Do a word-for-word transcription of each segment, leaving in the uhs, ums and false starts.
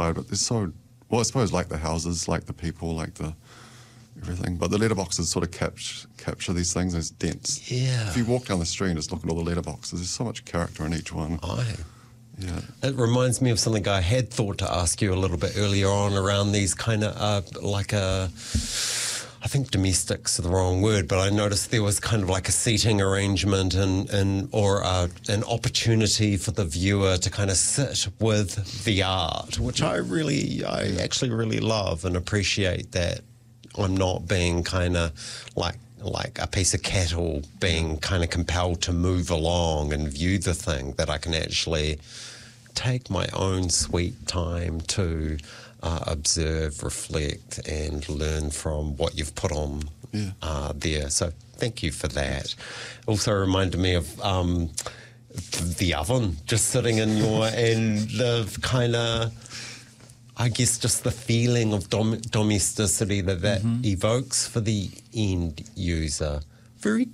inspired, but there's so, well, I suppose like the houses, like the people, like the everything, but the letterboxes sort of capture, capture these things, those dents. Yeah. If you walk down the street and just look at all the letterboxes, there's so much character in each one. Aye. Yeah. It reminds me of something I had thought to ask you a little bit earlier on around these kind of uh, like a, I think domestic's the wrong word, but I noticed there was kind of like a seating arrangement and, and or uh, an opportunity for the viewer to kind of sit with the art, which I really, I actually really love and appreciate that I'm not being kind of like like a piece of cattle being kind of compelled to move along and view the thing, that I can actually take my own sweet time to uh, observe, reflect, and learn from what you've put on yeah. uh, there. So thank you for that. Also reminded me of um, the oven just sitting in your, and the kind of, I guess, just the feeling of dom- domesticity that that mm-hmm. evokes for the end user. Very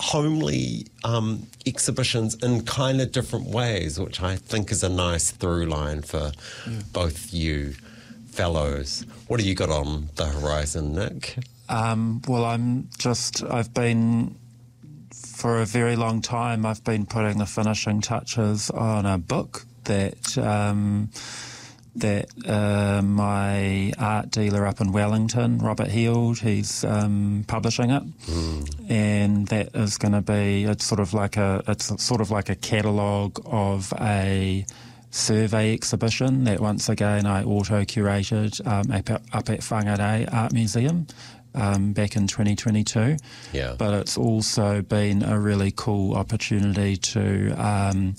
homely um, exhibitions in kind of different ways, which I think is a nice through line for yeah. both you fellows. What have you got on the horizon, Nick? Um, well, I'm just, I've been, for a very long time, I've been putting the finishing touches on a book that... Um, that uh, my art dealer up in Wellington, Robert Heald, he's um, publishing it, mm. and that is going to be it's sort of like a it's sort of like a catalogue of a survey exhibition that once again I auto curated um, up, up at Whangarei Art Museum. Um, back in twenty twenty-two, yeah. But it's also been a really cool opportunity to um,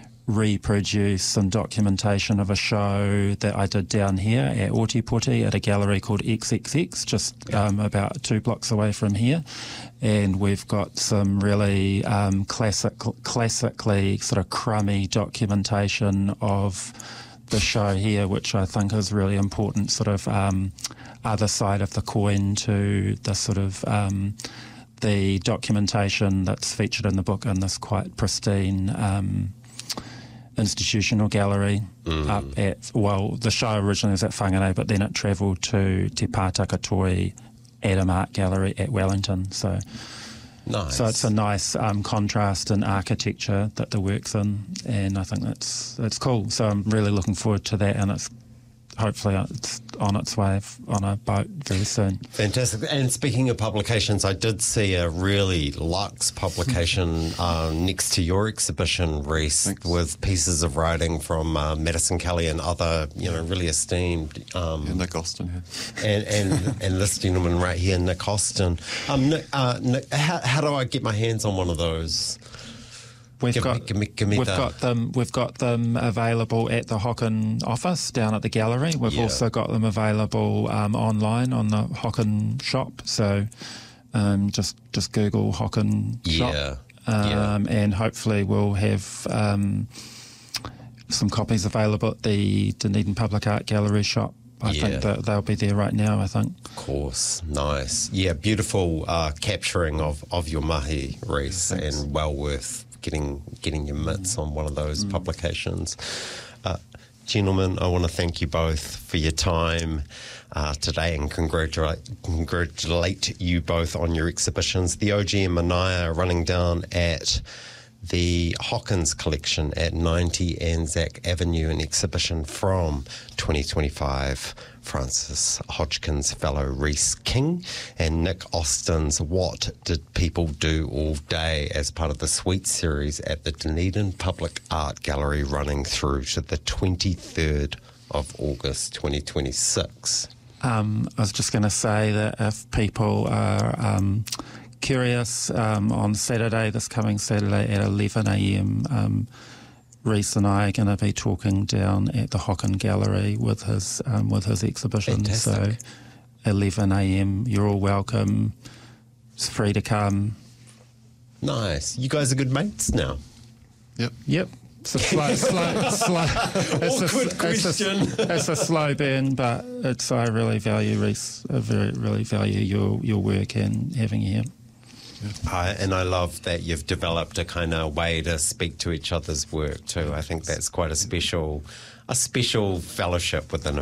reproduce some documentation of a show that I did down here at Ōtepoti at a gallery called X X X, just um, about two blocks away from here. And we've got some really um, classic, classically sort of crummy documentation of the show here, which I think is really important, sort of um, other side of the coin to the sort of um, the documentation that's featured in the book in this quite pristine um, institutional gallery mm. up at, well, the show originally was at Whangarei, but then it travelled to Te Pātaka Toi Adam Art Gallery at Wellington. So, nice. So it's a nice um, contrast in architecture that the work's in, and I think that's that's cool. So I'm really looking forward to that, and it's hopefully it's on its way on a boat very soon. Fantastic. And speaking of publications, I did see a really luxe publication uh, next to your exhibition, Rhys, Thanks. With pieces of writing from uh, Madison Kelly and other, you know, really esteemed... Um, yeah, Nick Austin, yeah. And, and, and this gentleman right here, Nick Austin. Um, Nick, uh, Nick, how, how do I get my hands on one of those? We've give got me, give me, give me we've the... got them we've got them available at the Hocken office down at the gallery. We've yeah. also got them available um, online on the Hocken shop. So um, just just Google Hocken shop, yeah. Um, yeah. and hopefully we'll have um, some copies available at the Dunedin Public Art Gallery shop. I yeah. think that they'll be there right now, I think. Of course. Nice. Yeah, beautiful uh, capturing of, of your mahi, Rhys, yeah, and well worth getting getting your mitts mm. on one of those mm. publications. Uh, gentlemen, I want to thank you both for your time uh, today and congratulate, congratulate you both on your exhibitions. The O G and Manaia are running down at the Hawkins collection at ninety Anzac Avenue, an exhibition from twenty twenty-five. Francis Hodgkins fellow Rhys King and Nick Austin's What Did People Do All Day as part of the Sweet series at the Dunedin Public Art Gallery, running through to the twenty-third of August twenty twenty-six. Um, I was just going to say that if people are um, curious, um, on Saturday, this coming Saturday at eleven a.m, um, Rhys and I are going to be talking down at the Hocken Gallery with his um, with his exhibition. Fantastic. So eleven a.m, you're all welcome. It's free to come. Nice. You guys are good mates now. Yep. Yep. It's a slow, slow, slow. It's Awkward a, question. It's a, it's a slow burn, but it's I really value Rhys. I very really value your your work and having you here. I, and I love that you've developed a kind of way to speak to each other's work too. I think that's quite a special, a special fellowship within